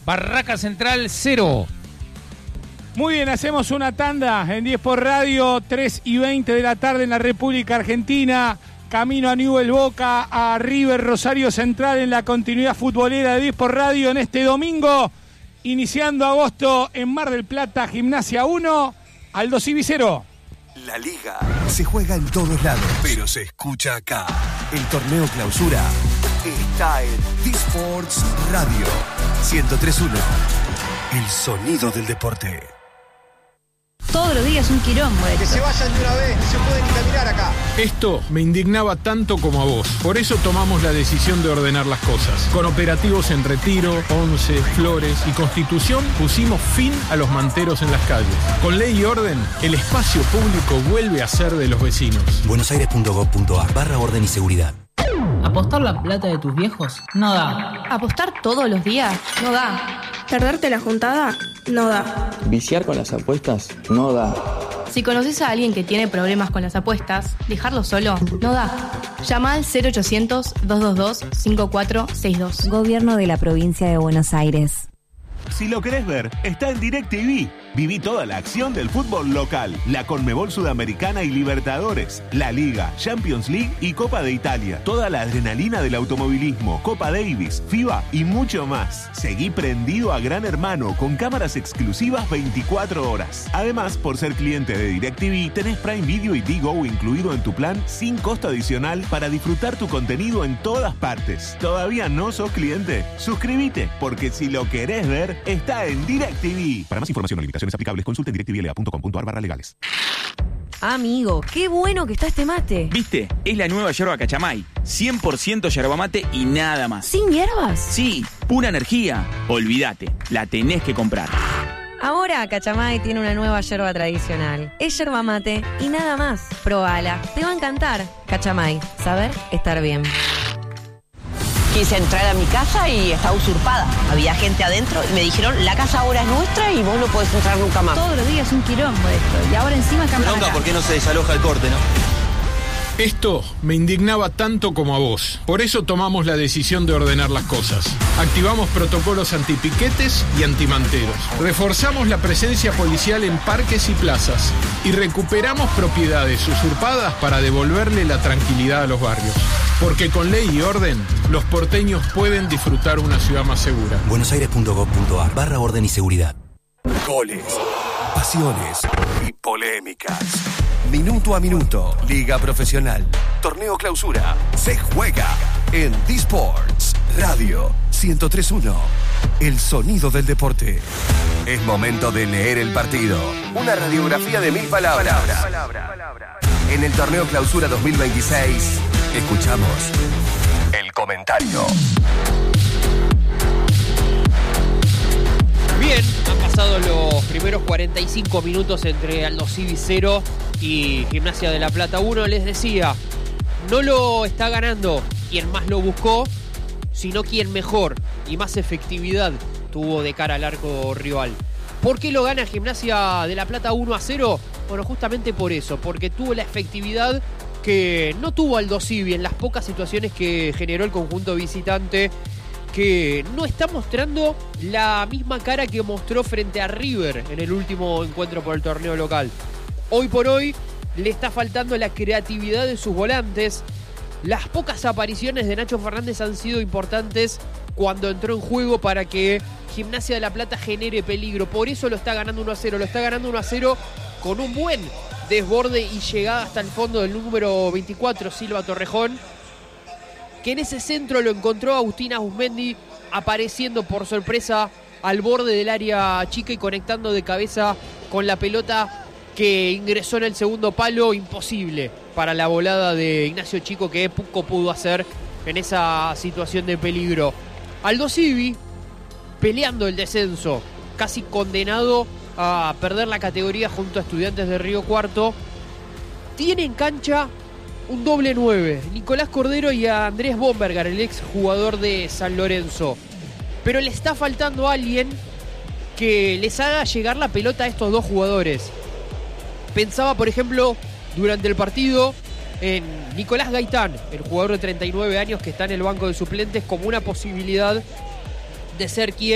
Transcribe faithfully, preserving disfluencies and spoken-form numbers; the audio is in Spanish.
Barraca Central cero. Muy bien, hacemos una tanda en diez por Radio, tres y veinte de la tarde en la República Argentina. Camino a Newell's Boca, a River Rosario Central en la continuidad futbolera de diez por Radio en este domingo. Iniciando agosto en Mar del Plata, Gimnasia uno, Aldo Civi cero. La Liga se juega en todos lados, pero se escucha acá. El torneo clausura está en D-Sports Radio ciento tres punto uno. El sonido del deporte. Todos los días un quilombo esto. Que se vayan de una vez, no se puede ni caminar acá. Esto me indignaba tanto como a vos. Por eso tomamos la decisión de ordenar las cosas. Con operativos en Retiro, Once, Flores y Constitución pusimos fin a los manteros en las calles. Con ley y orden, el espacio público vuelve a ser de los vecinos. buenosaires.gov.ar barra orden y seguridad. ¿Apostar la plata de tus viejos? No da. ¿Apostar todos los días? No da. ¿Perderte la juntada? No da. ¿Viciar con las apuestas? No da. Si conoces a alguien que tiene problemas con las apuestas, dejarlo solo no da. Llama al cero ochocientos, doscientos veintidós, cincuenta y cuatro sesenta y dos. Gobierno de la Provincia de Buenos Aires. Si lo querés ver, está en DirecTV. Viví toda la acción del fútbol local, la Conmebol Sudamericana y Libertadores, la Liga, Champions League y Copa de Italia. Toda la adrenalina del automovilismo, Copa Davis, FIBA y mucho más. Seguí prendido a Gran Hermano con cámaras exclusivas veinticuatro horas. Además, por ser cliente de DirecTV, tenés Prime Video y Digo incluido en tu plan sin costo adicional para disfrutar tu contenido en todas partes. ¿Todavía no sos cliente? Suscríbete, porque si lo querés ver, está en DirecTV. Para más información o limitaciones aplicables, consulta en directvla punto com punto ar barra legales. Amigo, qué bueno que está este mate. ¿Viste? Es la nueva yerba Cachamay. cien por ciento yerba mate y nada más. ¿Sin hierbas? Sí, pura energía. Olvídate, la tenés que comprar. Ahora Cachamay tiene una nueva yerba tradicional. Es yerba mate y nada más. Probala, te va a encantar. Cachamay, saber estar bien. Quise entrar a mi casa y estaba usurpada. Había gente adentro y me dijeron, la casa ahora es nuestra y vos no podés entrar nunca más. Todos los días un quilombo esto. Y ahora encima cambian. Bronca, ¿por qué no se desaloja el corte, no? Esto me indignaba tanto como a vos. Por eso tomamos la decisión de ordenar las cosas. Activamos protocolos antipiquetes y antimanteros. Reforzamos la presencia policial en parques y plazas. Y recuperamos propiedades usurpadas para devolverle la tranquilidad a los barrios. Porque con ley y orden, los porteños pueden disfrutar una ciudad más segura. buenosaires.gov.ar barra orden y seguridad. Goles, pasiones y polémicas. Minuto a minuto, Liga Profesional, Torneo Clausura, se juega en D-Sports Radio ciento tres punto uno. El sonido del deporte. Es momento de leer el partido. Una radiografía de mil palabras. En el Torneo Clausura dos mil veintiséis, escuchamos el comentario. Bien, han pasado los primeros cuarenta y cinco minutos entre Aldo Civi cero y Gimnasia de La Plata uno. Les decía, no lo está ganando quien más lo buscó, sino quien mejor y más efectividad tuvo de cara al arco rival. ¿Por qué lo gana Gimnasia de La Plata uno a cero? Bueno, justamente por eso, porque tuvo la efectividad que no tuvo Aldo Civi en las pocas situaciones que generó el conjunto visitante, que no está mostrando la misma cara que mostró frente a River en el último encuentro por el torneo local. Hoy por hoy le está faltando la creatividad de sus volantes. Las pocas apariciones de Nacho Fernández han sido importantes cuando entró en juego para que Gimnasia de La Plata genere peligro. Por eso lo está ganando uno a cero. Lo está ganando uno a cero con un buen desborde y llegada hasta el fondo del número veinticuatro, Silva Torrejón, que en ese centro lo encontró Agustín Auzmendi apareciendo por sorpresa al borde del área chica y conectando de cabeza con la pelota que ingresó en el segundo palo. Imposible para la volada de Ignacio Chico, que poco pudo hacer en esa situación de peligro. Aldo Civi peleando el descenso, casi condenado a perder la categoría junto a Estudiantes de Río Cuarto, tiene en cancha un doble nueve, Nicolás Cordero y a Andrés Bombergar, el ex jugador de San Lorenzo. Pero le está faltando alguien que les haga llegar la pelota a estos dos jugadores. Pensaba, por ejemplo, durante el partido en Nicolás Gaitán, el jugador de treinta y nueve años que está en el banco de suplentes, como una posibilidad de ser quien